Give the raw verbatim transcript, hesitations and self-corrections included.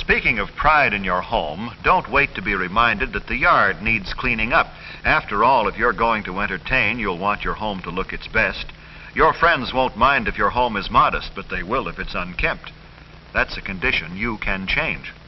Speaking of pride in your home, don't wait to be reminded that the yard needs cleaning up. After all, if you're going to entertain, you'll want your home to look its best. Your friends won't mind if your home is modest, but they will if it's unkempt. That's a condition you can change.